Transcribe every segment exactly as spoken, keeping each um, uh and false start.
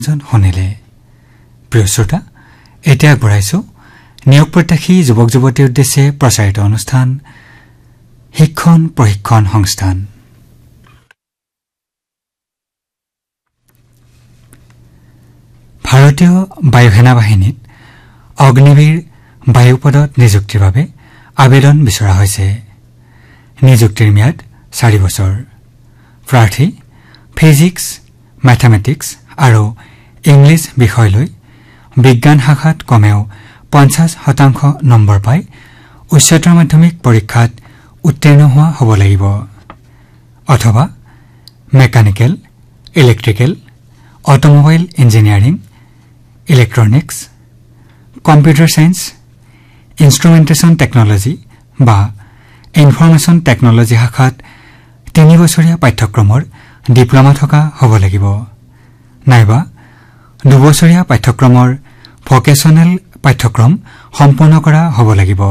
শুনিলে প্ৰিয় শ্ৰোতা এতিয়া আগবঢ়াইছো নিয়োগ প্ৰত্যাশী যুৱক যুৱতীৰ উদ্দেশ্যে প্ৰচাৰিত অনুষ্ঠান শিক্ষণ প্ৰশিক্ষণ সংস্থান ভাৰতীয় বায়ুসেনা বাহিনীত অগ্নিবীৰ বায়ু পদত নিযুক্তিৰ বাবে আবেদন বিচৰা হৈছে নিযুক্তিৰ ম্যাদ চাৰি বছৰ প্ৰাৰ্থী ফিজিক্স মেথমেটিক্স আৰু ইংলিছ বিষয়লৈ বিজ্ঞান শাখাত কমেও পঞ্চাশ শতাংশ নম্বৰ পাই উচ্চতৰ মাধ্যমিক পৰীক্ষাত উত্তীৰ্ণ হোৱা হ'ব লাগিব অথবা mechanical electrical automobile engineering electronics computer science ইনষ্ট্ৰুমেণ্টেশ্যন technology বা ইনফৰমেশ্যন টেকনলজি শাখাত তিনি বছৰীয়া পাঠ্যক্ৰমৰ ডিপ্ল'মা থকা হ'ব লাগিব নাইবা দুবছৰীয়া পাঠ্যক্ৰমৰ ভকেচনেল পাঠ্যক্ৰম সম্পূৰ্ণ কৰা হ'ব লাগিব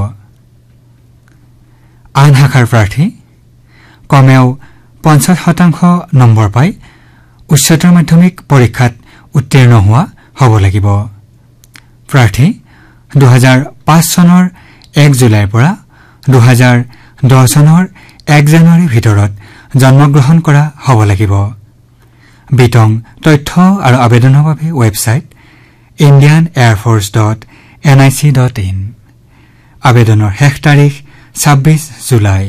আন শাখাৰ প্ৰাৰ্থী কমেও পঞ্চাশ শতাংশ নম্বৰ পাই উচ্চতৰ মাধ্যমিক পৰীক্ষাত উত্তীৰ্ণ হোৱা হ'ব লাগিব প্ৰাৰ্থী দুহাজাৰ পাঁচ চনৰ এক জুলাইৰ পৰা দুহাজাৰ দহ চনৰ এক জানুৱাৰীৰ ভিতৰত জন্মগ্ৰহণ কৰা হ'ব লাগিব বিতং তথ্য আৰু আবেদনৰ বাবে website Indian air force dot N I C dot in আবেদনৰ শেষ তাৰিখ ছাব্বিশ জুলাই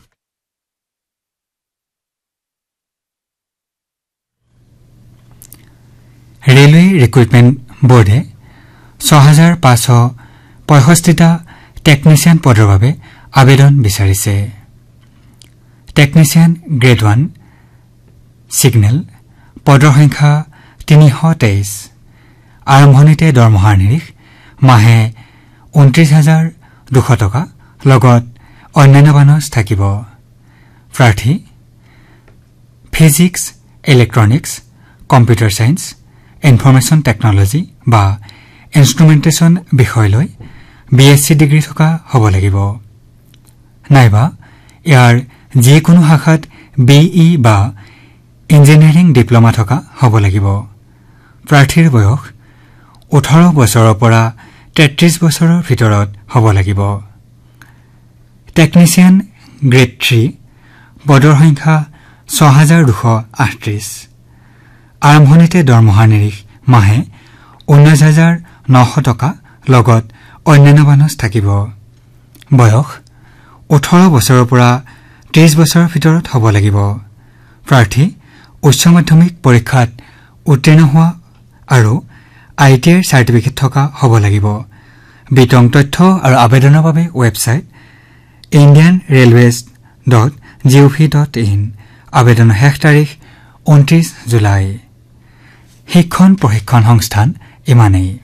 ৰেলৱে ৰিক্ৰুটমেণ্ট বোৰ্ডে ছয় হাজাৰ পাঁচশ পঁয়ষষ্ঠিটা টেকনিচিয়ান পদৰ বাবে আবেদন বিচাৰিছে টেকনিচিয়ান গ্ৰেড ওৱান ছিগনেল পদৰ সংখ্যা তিনিশ তেইছ আৰম্ভণিতে দৰমহাৰ নিৰিখ মাহে ঊনত্ৰিশ হাজাৰ দুশ টকা লগত অন্যান্য বানচ থাকিব প্ৰাৰ্থী physics electronics computer science information technology বা ইনষ্ট্ৰুমেণ্টেশ্যন বিষয়লৈ বি এছ চি ডিগ্ৰী থকা হ'ব লাগিব নাইবা ইয়াৰ যিকোনো শাখাত বি ই বা ইঞ্জিনিয়াৰিং ডিপ্ল'মা থকা হ'ব লাগিব প্ৰাৰ্থীৰ বয়স ওঠৰ বছৰৰ পৰা তেত্ৰিশ বছৰৰ ভিতৰত হ'ব লাগিব টেকনিচিয়ান গ্ৰেড থ্ৰী পদৰ সংখ্যা ছয় হাজাৰ দুশ আঠত্ৰিশ আৰম্ভণিতে দৰমহাৰ নিৰিখ মাহে ঊনৈশ হাজাৰ নশ টকা লগত অন্যান্য বানচ থাকিব বয়স ওঠৰ বছৰৰ পৰা ত্ৰিশ বছৰৰ ভিতৰত হ'ব লাগিব প্ৰাৰ্থী উচ্চ মাধ্যমিক পৰীক্ষাত উত্তীৰ্ণ হোৱা আৰু আই টি আইৰ চাৰ্টিফিকেট থকা হ'ব লাগিব বিতং তথ্য আৰু আবেদনৰ বাবে website Indian railways dot G O' V dot in আবেদনৰ শেষ তাৰিখ ঊনত্ৰিশ জুলাই শিক্ষণ প্ৰশিক্ষণ সংস্থান ইমানেই